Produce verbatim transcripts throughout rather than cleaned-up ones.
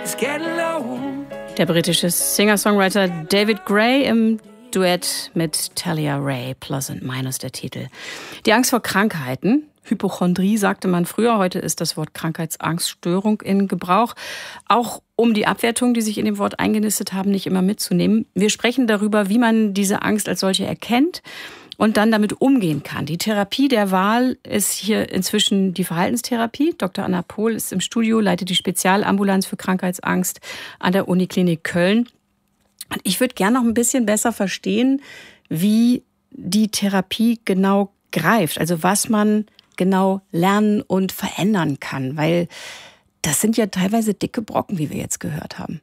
is getting low. Der britische Singer-Songwriter David Gray im Duett mit Talia Ray, Plus und Minus der Titel. Die Angst vor Krankheiten, Hypochondrie sagte man früher, heute ist das Wort Krankheitsangststörung in Gebrauch. Auch um die Abwertungen, die sich in dem Wort eingenistet haben, nicht immer mitzunehmen. Wir sprechen darüber, wie man diese Angst als solche erkennt und dann damit umgehen kann. Die Therapie der Wahl ist hier inzwischen die Verhaltenstherapie. Doktor Anna Pohl ist im Studio, leitet die Spezialambulanz für Krankheitsangst an der Uniklinik Köln. Und ich würde gerne noch ein bisschen besser verstehen, wie die Therapie genau greift. Also was man genau lernen und verändern kann. Weil das sind ja teilweise dicke Brocken, wie wir jetzt gehört haben.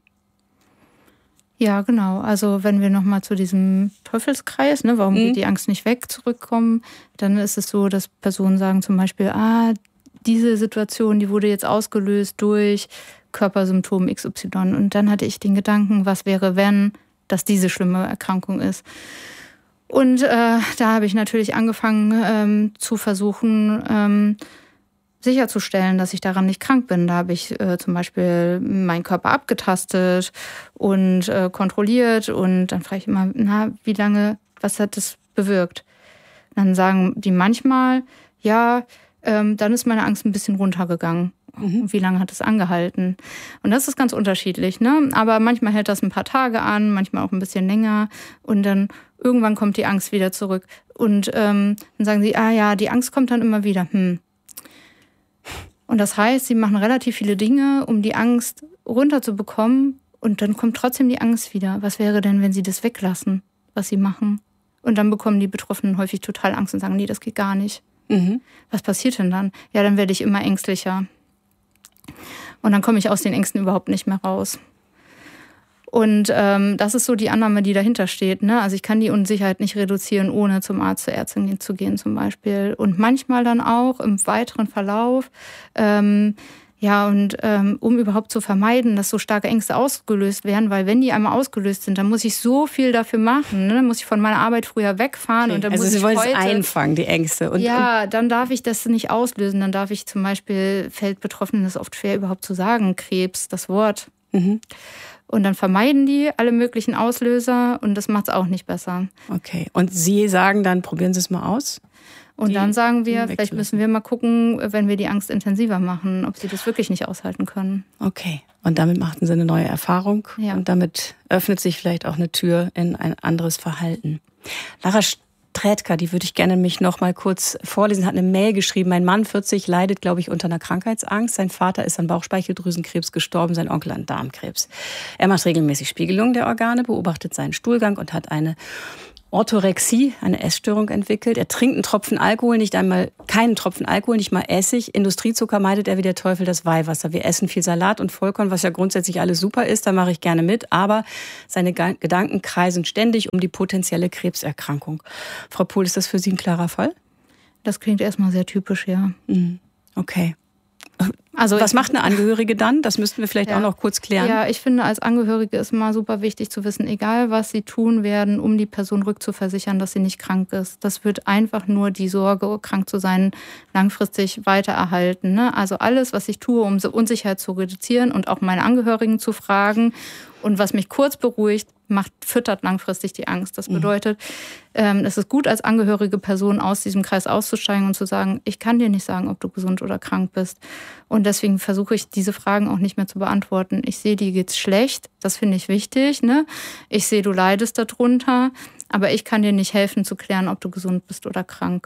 Ja, genau. Also wenn wir nochmal zu diesem Teufelskreis, ne, warum mhm. geht die Angst nicht weg, zurückkommen, dann ist es so, dass Personen sagen zum Beispiel, ah, diese Situation, die wurde jetzt ausgelöst durch Körpersymptom X Y. Und dann hatte ich den Gedanken, was wäre, wenn das diese schlimme Erkrankung ist. Und äh, da habe ich natürlich angefangen ähm, zu versuchen, ähm, sicherzustellen, dass ich daran nicht krank bin. Da habe ich äh, zum Beispiel meinen Körper abgetastet und äh, kontrolliert. Und dann frage ich immer, na, wie lange, was hat das bewirkt? Dann sagen die manchmal, ja, ähm, dann ist meine Angst ein bisschen runtergegangen. Mhm. Wie lange hat es angehalten? Und das ist ganz unterschiedlich, ne? Aber manchmal hält das ein paar Tage an, manchmal auch ein bisschen länger. Und dann irgendwann kommt die Angst wieder zurück. Und ähm, dann sagen sie, ah ja, die Angst kommt dann immer wieder. Hm. Und das heißt, sie machen relativ viele Dinge, um die Angst runterzubekommen. Und dann kommt trotzdem die Angst wieder. Was wäre denn, wenn sie das weglassen, was sie machen? Und dann bekommen die Betroffenen häufig total Angst und sagen, nee, das geht gar nicht. Mhm. Was passiert denn dann? Ja, dann werde ich immer ängstlicher. Und dann komme ich aus den Ängsten überhaupt nicht mehr raus. Und ähm, das ist so die Annahme, die dahinter steht. Ne? Also ich kann die Unsicherheit nicht reduzieren, ohne zum Arzt, zur Ärztin zu gehen zum Beispiel. Und manchmal dann auch im weiteren Verlauf, ähm, ja, und ähm, um überhaupt zu vermeiden, dass so starke Ängste ausgelöst werden, weil wenn die einmal ausgelöst sind, dann muss ich so viel dafür machen. Ne? Dann muss ich von meiner Arbeit früher wegfahren. Okay. Und dann also muss Sie ich wollen heute, es einfangen, die Ängste. Und, ja, dann darf ich das nicht auslösen. Dann darf ich zum Beispiel, fällt Betroffenen das oft schwer überhaupt zu sagen, Krebs, das Wort. Mhm. Und dann vermeiden die alle möglichen Auslöser und das macht es auch nicht besser. Okay, und Sie sagen dann, probieren Sie es mal aus? Und die, dann sagen wir, vielleicht müssen wir mal gucken, wenn wir die Angst intensiver machen, ob sie das wirklich nicht aushalten können. Okay, und damit machten Sie eine neue Erfahrung. Ja. Und damit öffnet sich vielleicht auch eine Tür in ein anderes Verhalten. Lara Strätka, die würde ich gerne mich noch mal kurz vorlesen, hat eine Mail geschrieben. Mein Mann, vierzig, leidet, glaube ich, unter einer Krankheitsangst. Sein Vater ist an Bauchspeicheldrüsenkrebs gestorben, sein Onkel an Darmkrebs. Er macht regelmäßig Spiegelungen der Organe, beobachtet seinen Stuhlgang und hat eine Orthorexie, eine Essstörung entwickelt. Er trinkt einen Tropfen Alkohol, nicht einmal keinen Tropfen Alkohol, nicht mal Essig. Industriezucker meidet er wie der Teufel das Weihwasser. Wir essen viel Salat und Vollkorn, was ja grundsätzlich alles super ist, da mache ich gerne mit. Aber seine Gedanken kreisen ständig um die potenzielle Krebserkrankung. Frau Pohl, ist das für Sie ein klarer Fall? Das klingt erstmal sehr typisch, ja. Okay. Also was macht eine Angehörige dann? Das müssten wir vielleicht ja. auch noch kurz klären. Ja, ich finde, als Angehörige ist immer super wichtig zu wissen, egal was sie tun werden, um die Person rückzuversichern, dass sie nicht krank ist. Das wird einfach nur die Sorge, krank zu sein, langfristig weiter erhalten. Ne? Also alles, was ich tue, um so Unsicherheit zu reduzieren und auch meine Angehörigen zu fragen und was mich kurz beruhigt, macht, füttert langfristig die Angst. Das bedeutet, ähm, es ist gut, als angehörige Person aus diesem Kreis auszusteigen und zu sagen, ich kann dir nicht sagen, ob du gesund oder krank bist. Und deswegen versuche ich, diese Fragen auch nicht mehr zu beantworten. Ich sehe, dir geht's schlecht, das finde ich wichtig. Ne? Ich sehe, du leidest darunter, aber ich kann dir nicht helfen zu klären, ob du gesund bist oder krank.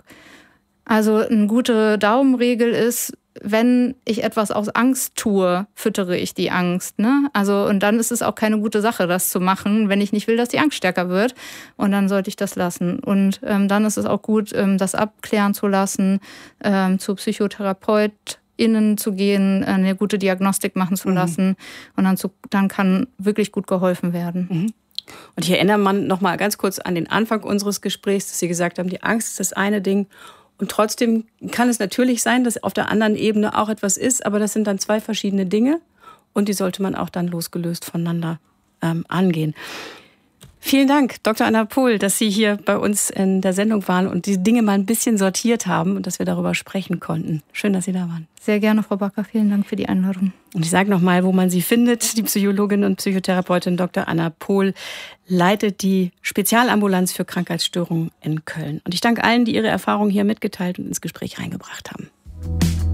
Also eine gute Daumenregel ist, wenn ich etwas aus Angst tue, füttere ich die Angst. Ne? Also, und dann ist es auch keine gute Sache, das zu machen, wenn ich nicht will, dass die Angst stärker wird. Und dann sollte ich das lassen. Und ähm, dann ist es auch gut, ähm, das abklären zu lassen, ähm, zu PsychotherapeutInnen zu gehen, eine gute Diagnostik machen zu lassen. Mhm. Und dann, zu, dann kann wirklich gut geholfen werden. Mhm. Und ich erinnere man noch mal ganz kurz an den Anfang unseres Gesprächs, dass Sie gesagt haben, die Angst ist das eine Ding. Und trotzdem kann es natürlich sein, dass auf der anderen Ebene auch etwas ist, aber das sind dann zwei verschiedene Dinge und die sollte man auch dann losgelöst voneinander ähm, angehen. Vielen Dank, Doktor Anna Pohl, dass Sie hier bei uns in der Sendung waren und die Dinge mal ein bisschen sortiert haben und dass wir darüber sprechen konnten. Schön, dass Sie da waren. Sehr gerne, Frau Backer. Vielen Dank für die Einladung. Und ich sage nochmal, wo man sie findet. Die Psychologin und Psychotherapeutin Doktor Anna Pohl leitet die Spezialambulanz für Krankheitsstörungen in Köln. Und ich danke allen, die ihre Erfahrungen hier mitgeteilt und ins Gespräch reingebracht haben.